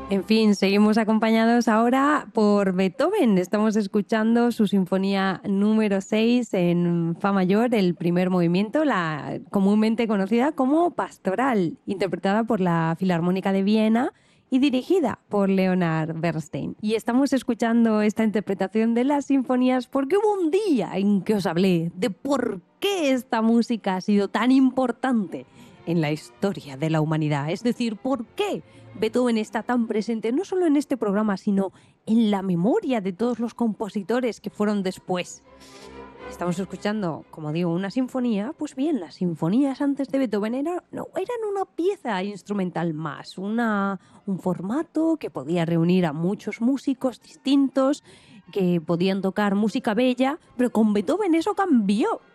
En fin, seguimos acompañados ahora por Beethoven. Estamos escuchando su sinfonía número 6 en Fa mayor, el primer movimiento, la comúnmente conocida como Pastoral, interpretada por la Filarmónica de Viena y dirigida por Leonard Bernstein. Y estamos escuchando esta interpretación de las sinfonías porque hubo un día en que os hablé de por qué esta música ha sido tan importante en la historia de la humanidad. Es decir, por qué Beethoven está tan presente no solo en este programa, sino en la memoria de todos los compositores que fueron después. Estamos escuchando, como digo, una sinfonía. Pues bien, las sinfonías antes de Beethoven eran una pieza instrumental más, un formato que podía reunir a muchos músicos distintos, que podían tocar música bella, pero con Beethoven eso cambió.